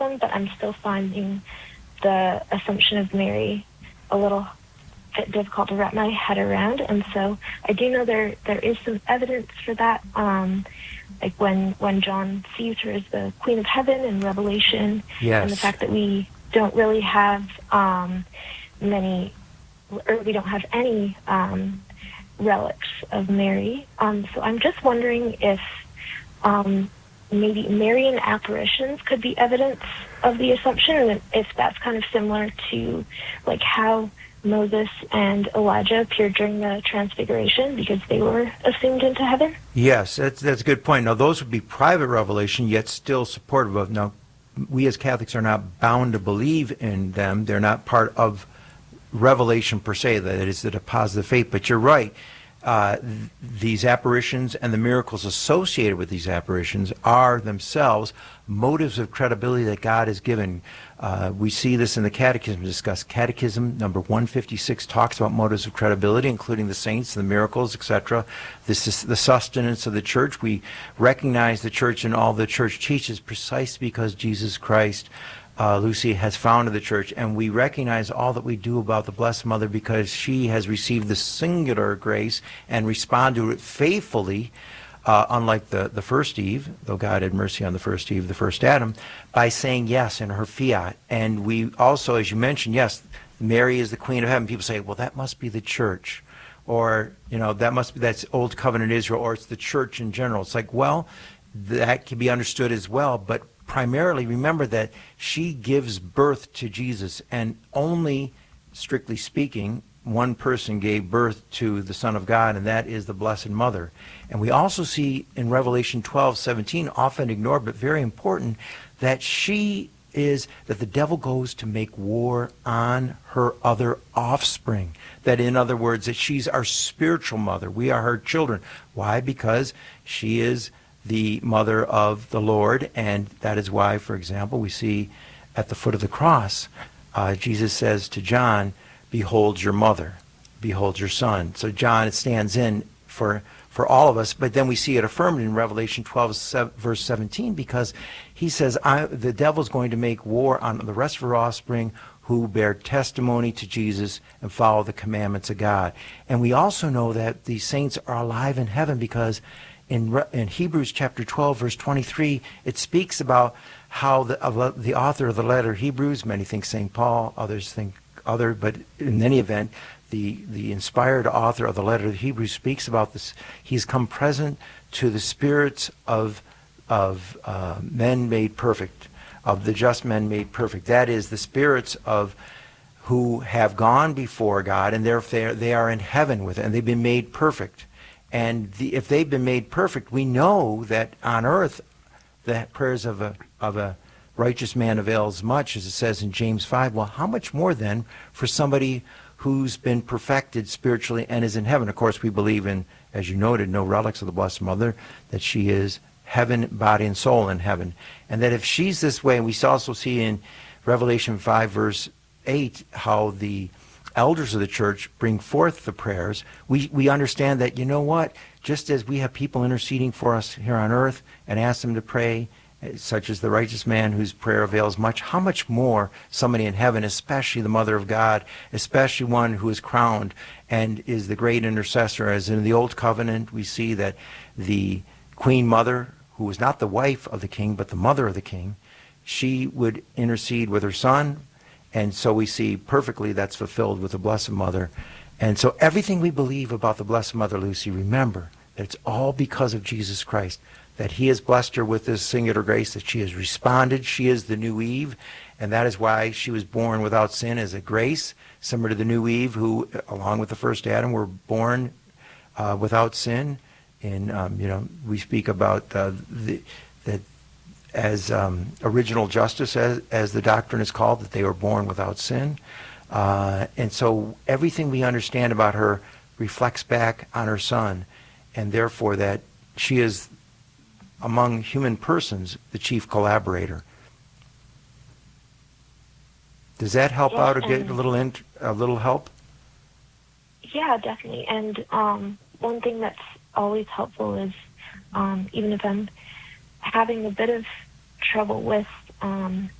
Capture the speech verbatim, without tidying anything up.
them, but I'm still finding the Assumption of Mary a little bit difficult to wrap my head around. And so I do know there there is some evidence for that, um, like when when John sees her as the Queen of Heaven in Revelation, Yes. and the fact that we don't really have um, many, or we don't have any um, relics of Mary. Um, so I'm just wondering if um, maybe Marian apparitions could be evidence of the Assumption, and if that's kind of similar to like how Moses and Elijah appeared during the Transfiguration because they were assumed into heaven. Yes, that's that's a good point. Now, those would be private revelation, yet still supportive of. Now, we as Catholics are not bound to believe in them. They're not part of revelation per se, that it is the deposit of faith. But you're right. Uh, th- these apparitions and the miracles associated with these apparitions are themselves motives of credibility that God has given. Uh, we see this in the Catechism discussed. Catechism number one fifty-six talks about motives of credibility, including the saints, the miracles, et cetera. This is the sustenance of the church. We recognize the church and all the church teaches precisely because Jesus Christ Uh, Lucy has founded the church, and we recognize all that we do about the Blessed Mother because she has received the singular grace and responded to it faithfully, uh, unlike the, the first Eve, though God had mercy on the first Eve, the first Adam, by saying yes in her fiat. And we also, as you mentioned, yes, Mary is the Queen of Heaven. People say, well, that must be the church, or, you know, that must be, that's Old Covenant Israel, or it's the church in general. It's like, well, that can be understood as well, but primarily remember that she gives birth to Jesus, and only, strictly speaking, one person gave birth to the Son of God, and that is the Blessed Mother. And we also see in Revelation twelve seventeen, often ignored but very important, that she is, that the devil goes to make war on her other offspring. That, in other words, that she's our spiritual mother. We are her children. Why? Because she is the mother of the Lord, and that is why, for example, we see at the foot of the cross, uh, Jesus says to John, behold your mother, behold your son. So John, it stands in for for all of us, but then we see it affirmed in Revelation twelve, verse seventeen, because he says, I, the devil's going to make war on the rest of her offspring who bear testimony to Jesus and follow the commandments of God. And we also know that the saints are alive in heaven because In, in Hebrews chapter twelve, verse twenty-three, it speaks about how the, uh, the author of the letter Hebrews, many think Saint Paul, others think other, but in any event, the, the inspired author of the letter of Hebrews speaks about this. He's come present to the spirits of, of uh, men made perfect, of the just men made perfect. That is, the spirits of who have gone before God, and therefore they are in heaven with it, and they've been made perfect. And the, if they've been made perfect, we know that on earth the prayers of a of a righteous man avails much, as it says in James five. Well, how much more then for somebody who's been perfected spiritually and is in heaven? Of course, we believe in, as you noted, no relics of the Blessed Mother, that she is heaven, body, and soul in heaven. And that if she's this way, and we also see in Revelation five, verse eight, how the elders of the church bring forth the prayers, we, we understand that, you know what, just as we have people interceding for us here on earth and ask them to pray, such as the righteous man whose prayer avails much, how much more somebody in heaven, especially the Mother of God, especially one who is crowned and is the great intercessor. As in the Old Covenant, we see that the Queen Mother, who was not the wife of the king, but the mother of the king, she would intercede with her son. And so we see perfectly that's fulfilled with the Blessed Mother. And so everything we believe about the Blessed Mother, Lucy, remember that it's all because of Jesus Christ, that he has blessed her with this singular grace, that she has responded. She is the new Eve, and that is why she was born without sin as a grace, similar to the new Eve who, along with the first Adam, were born uh, without sin. And, um, you know, we speak about uh, the, that as um, original justice, as, as the doctrine is called, that they were born without sin. Uh, and so everything we understand about her reflects back on her son, and therefore that she is, among human persons, the chief collaborator. Does that help Yes, out or get a little, int- a little help? Yeah, definitely. And um, one thing that's always helpful is, um, even if I'm having a bit of trouble with um,